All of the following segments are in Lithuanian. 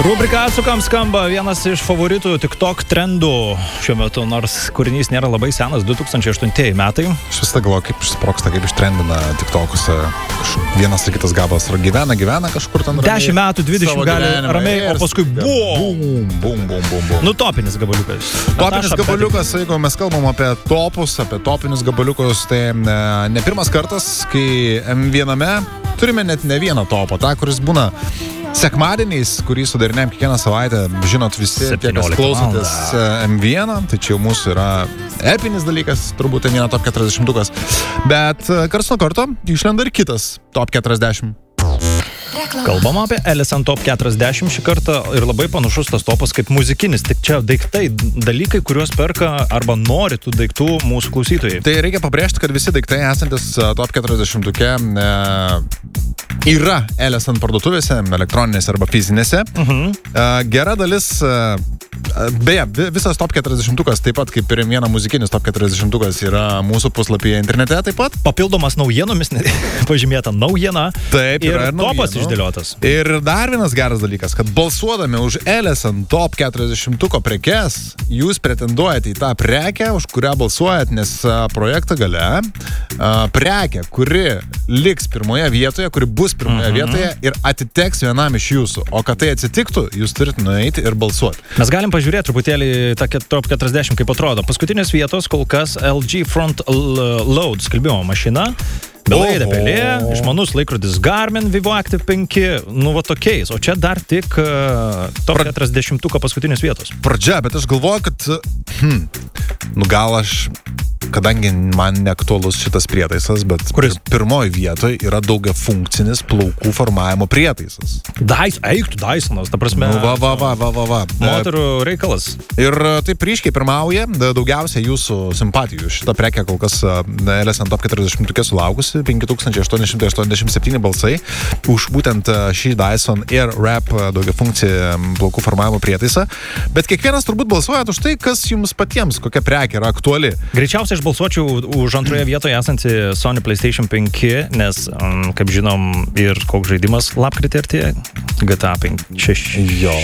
Rubrika Atsukam skamba vienas iš favoritų TikTok trendų šiuo metu, nors kūrinys nėra labai senas, 2008 metai. Aš visą galvoju, kaip išsproksta, kaip ištrendina TikTokuose. Vienas ir kitas gabalas gyvena kažkur ten ramiai. 10 metų, 20 gali ramiai, o paskui bum. Nu, topinis gabaliukas. Topinis gabaliukas, jeigu mes kalbam apie topus, apie topinius gabaliukus, tai ne pirmas kartas, kai M1-ame turime net ne vieną topą, tą, kuris būna sekmadieniais, kurį sudarinėjom kiekvieną savaitę, žinot visi, tie, kas klausotės M1, tai čia jau mūsų yra epinis dalykas, turbūt M1 top 40-ukas, bet karts nuo karto išlenda ir kitas top 40. Kalbam apie LSN top 40 šį kartą ir labai panašus tas topas kaip muzikinis, tik čia daiktai, dalykai, kuriuos perka arba nori tų daiktų mūsų klausytojai. Tai reikia pabrėžti, kad visi daiktai esantis top 40-uke yra LSN parduotuvėse, elektroninėse arba fizinėse. Gera dalis, beje, visas top 40-ukas, taip pat kaip ir vienas muzikinis top 40-ukas yra mūsų puslapyje internete taip pat. Papildomas naujienomis, pažymėta naujiena. Taip, ir topas išdėliotas. Ir dar vienas geras dalykas, kad balsuodami už LSN top 40-uko prekes, jūs pretenduojate į tą prekę, už kurią balsuojat, nes projekto gale prekė, kuri liks pirmoje vietoje, kuri bus pirmoje vietoje ir atiteks vienam iš jūsų. O kad tai atsitiktų, jūs turite nueiti ir balsuoti. Mes galim pažiūrėti truputėlį tą top 40, kaip atrodo. Paskutinės vietos kol kas LG Front Load skalbimo mašina. Belaidė pelė, išmanus laikrodis Garmin Vivo Active 5, nu va tokiais, o čia dar tik top 40-uko paskutinės vietos. Pradžia, bet aš galvoju, kad gal aš, kadangi man neaktualus šitas prietaisas, bet pirmoji vietoje yra daugiafunkcinis plaukų formavimo prietaisas. Eiktų Dysonas, ta prasme. Va. Moterų reikalas. Ir taip ryškiai pirmauja daugiausia jūsų simpatijų. Šitą prekę kol kas LSN top 40 sulaukusi, 5887 balsai už būtent šį Dyson Airwrap daugiafunkcijį plaukų formavimo prietaisą. Bet kiekvienas turbūt balsuojat už tai, kas jums patiems, kokia prekė yra aktuali. Greičiausiai aš balsuočiau už antroje vietoje esantį Sony PlayStation 5, nes, kaip žinom, ir koks žaidimas lapkritį artėja, GTA 6. Jo,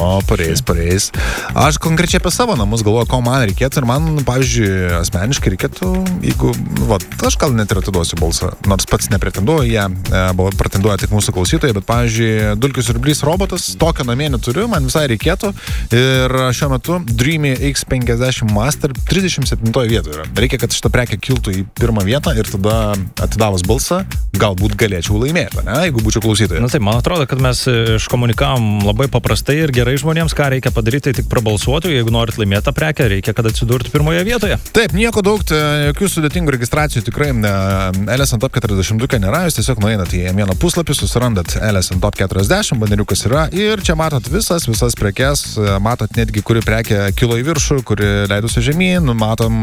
pareis. Aš konkrečiai apie savo namus galvoju, ko man reikėtų ir man, pavyzdžiui, asmeniškai reikėtų, jeigu, aš gal net ir atiduosiu balsą, nors pats nepretenduoju, pretenduoja tik mūsų klausytojai, bet, pavyzdžiui, Dulkių siurblys robotas, tokio namie neturiu, man visai reikėtų ir šiuo metu Dreamy X50 Master 37 vietoje yra. Reikia, kad šitą prekę kiltų į pirmą vietą ir tada atidavus balsą, galbūt galėčiau laimėti, ne, jeigu būčiau klausytojas. Na taip, man atrodo, kad mes iškomunikavom labai paprastai ir gerai žmonėms, ką reikia padaryti, tik prabalsuoti, jeigu norit laimėti tą prekę, reikia, kad atsidurtų pirmoje vietoje. Taip, nieko daug, jokių sudėtingų registracijų tikrai LSN top 40 nėra, jūs tiesiog nueinat į vieną puslapį, susirandat LSN top 40, baneriukas yra ir čia matot visas prekes, matot netgi, kuri prekė kilo į viršų, kuri leidusi žemyn, matom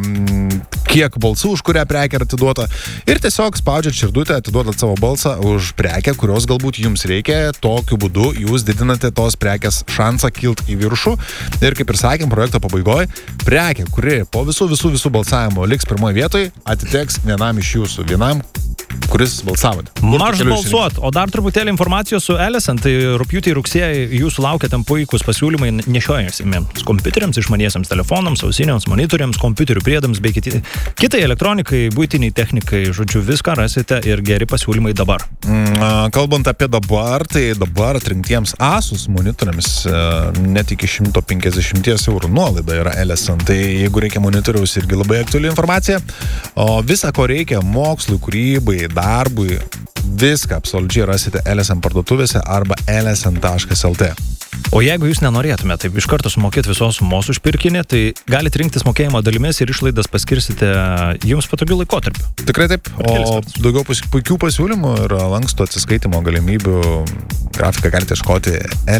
kiek balsų už kurią prekę yra atiduota ir tiesiog spaudžiat širdutę, atiduodat savo balsą už prekę, kurios galbūt jums reikia, tokiu būdu jūs didinate tos prekės šansą kilt į viršų ir kaip ir sakėm projekto pabaigoje, prekė, kuri po visų balsavimo liks pirmoje vietoje, atiteks vienam iš jūsų, vienam, kuris balsavote. Marš balsuot, o dar truputėlį informacijos su LSN, tai rugpjūtį ir rugsėjį jūsų laukia tam puikus pasiūlymai nešiojamiems kompiuteriams, išmaniesiams telefonams, ausiniams, monitoriams, kompiuterių priedams bei kitai elektronikai, buitiniai technikai, žodžiu, viską rasite ir geri pasiūlymai dabar. Kalbant apie dabar, tai dabar atrinktiems Asus monitoriams net iki 150 eurų nuolaida yra LSN, tai jeigu reikia monitoriaus irgi labai aktuali informacija, o visą, ko reikia mokslui, kūrybai, darbui, viską absoliučiai rasite LSN parduotuvėse arba lsn.lt. O jeigu jūs nenorėtumėte taip iš karto sumokėti visos sumos už pirkinį, tai galite rinktis mokėjimo dalimis ir išlaidas paskirsite jums patogiu laikotarpiu. Tikrai taip, o daugiau puikių pasiūlymų ir lankstų atsiskaitimo galimybių grafiką galite ieškoti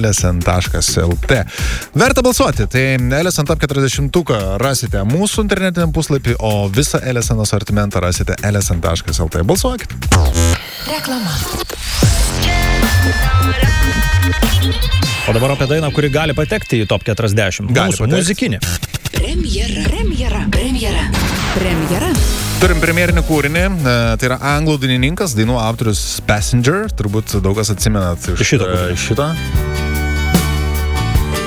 lsn.lt. Verta balsuoti, tai LSN top 40 rasite mūsų internetiniam puslapį, o visą LSN asortimentą rasite lsn.lt. Balsuokit. Reklama. O dabar apie dainą, kuri gali patekti į top 40. Mūsų muzikinė. Premjera. Turim premjerinį kūrinį, tai yra anglų dainininkas, dainų autorius Passenger, turbūt daug kas atsimenat iš šito.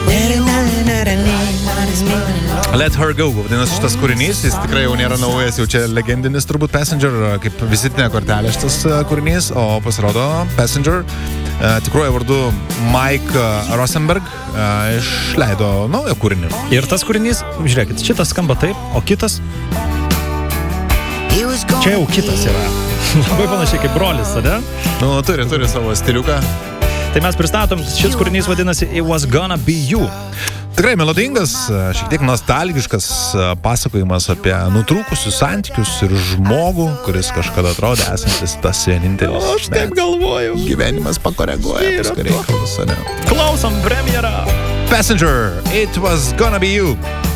Let Her Go, vadinasi šitas kūrinys, jis tikrai jau nėra naujas, jau čia legendinis turbūt Passenger, kaip vizitinė kortelė šitas kūrinys, o pasirodo Passenger, tikruoju vardu Mike Rosenberg, išleido naują kūrinį. Ir tas kūrinys, žiūrėkit, šitas skamba taip, o kitas, čia jau kitas yra. Labai panašiai kaip brolis, tada? Nu, turi savo stiliuką. Tai mes pristatom, šis kūrinys vadinasi It Was Gonna Be You. Tikrai melodingas, šiek tiek nostalgiškas pasakojimas apie nutrūkusius santykius ir žmogų, kuris kažkada atrodė esantis tas vienintelis. Aš taip galvoju. Gyvenimas pakoreguoja paskui reikalus, ne? Klausom premjerą. Passenger, It Was Gonna Be You.